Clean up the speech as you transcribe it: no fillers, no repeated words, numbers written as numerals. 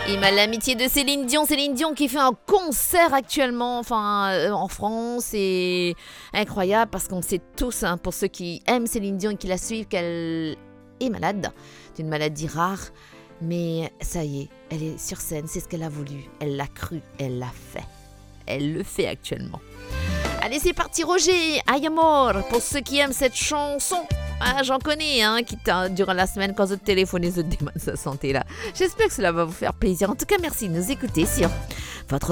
Il m'a l'amitié de Céline Dion qui fait un concert actuellement, en France, et incroyable parce qu'on sait tous, pour ceux qui aiment Céline Dion et qui la suivent, qu'elle est malade, d'une maladie rare, mais ça y est, elle est sur scène, c'est ce qu'elle a voulu, elle l'a cru, elle l'a fait, elle le fait actuellement. Allez, c'est parti, Roger, Ay Amor, pour ceux qui aiment cette chanson. Ah, j'en connais, qui durant la semaine, quand je téléphone, je demande sa santé là. J'espère que cela va vous faire plaisir. En tout cas, merci de nous écouter sur votre